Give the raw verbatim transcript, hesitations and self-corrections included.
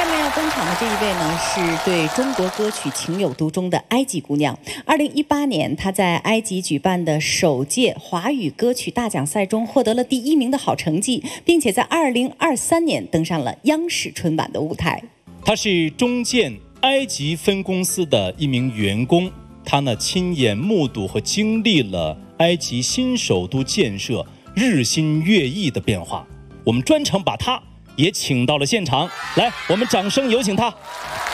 面要登场的这一位呢，是对中国歌曲情有独钟的埃及姑娘。二零一八年，她在埃及举办的首届华语歌曲大奖赛中获得了第一名的好成绩，并且在二零二三年登上了央视春晚的舞台。 她是中建埃及分公司的一名员工，她呢亲眼目睹和经历了埃及新首都建设日新月异的变化。我们专程把她也请到了现场，来，我们掌声有请她。